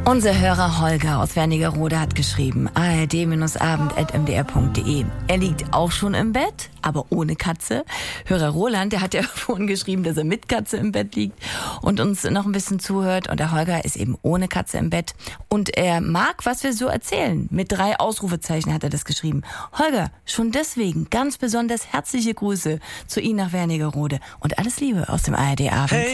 Unser Hörer Holger aus Wernigerode hat geschrieben, ard-abend@mdr.de. Er liegt auch schon im Bett, aber ohne Katze. Hörer Roland, der hat ja vorhin geschrieben, dass er mit Katze im Bett liegt und uns noch ein bisschen zuhört. Und der Holger ist eben ohne Katze im Bett. Und er mag, was wir so erzählen. Mit 3 Ausrufezeichen hat er das geschrieben. Holger, schon deswegen ganz besonders herzliche Grüße zu Ihnen nach Wernigerode. Und alles Liebe aus dem ARD-Abend. Hey.